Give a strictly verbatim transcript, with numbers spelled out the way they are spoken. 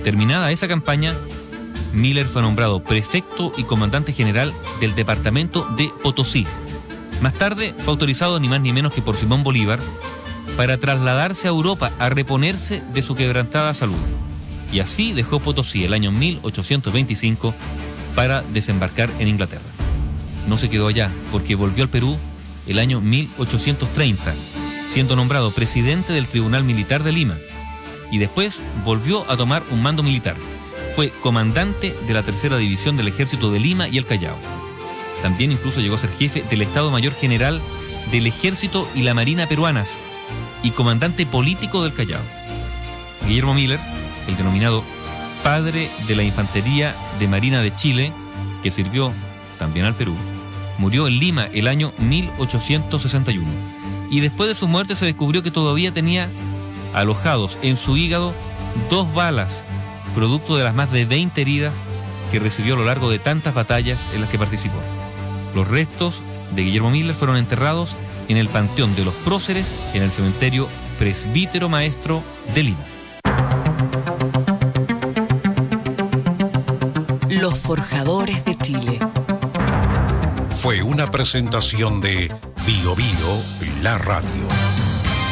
Terminada esa campaña, Miller fue nombrado prefecto y comandante general del departamento de Potosí. Más tarde fue autorizado ni más ni menos que por Simón Bolívar para trasladarse a Europa a reponerse de su quebrantada salud. Y así dejó Potosí el año mil ochocientos veinticinco para desembarcar en Inglaterra. No se quedó allá, porque volvió al Perú el año mil ochocientos treinta, siendo nombrado presidente del Tribunal Militar de Lima, y después volvió a tomar un mando militar. Fue comandante de la tercera división del Ejército de Lima y el Callao. También incluso llegó a ser jefe del Estado Mayor General del Ejército y la Marina peruanas y comandante político del Callao. Guillermo Miller, el denominado padre de la Infantería de Marina de Chile, que sirvió también al Perú, murió en Lima el año mil ochocientos sesenta y uno. Y después de su muerte se descubrió que todavía tenía alojados en su hígado dos balas, producto de las más de veinte heridas que recibió a lo largo de tantas batallas en las que participó. Los restos de Guillermo Miller fueron enterrados en el Panteón de los Próceres, en el cementerio Presbítero Maestro de Lima. Los Forjadores de Chile. Fue una presentación de Bio Bio, la radio.